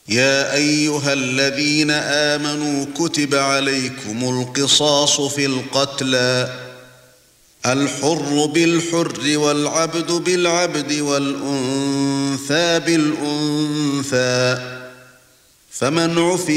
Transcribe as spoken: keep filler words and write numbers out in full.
يا ايها الذين آمنوا كتب عليكم القصاص في القتلى الحر بالحر والعبد بالعبد والأنثى بالأنثى فمن عفي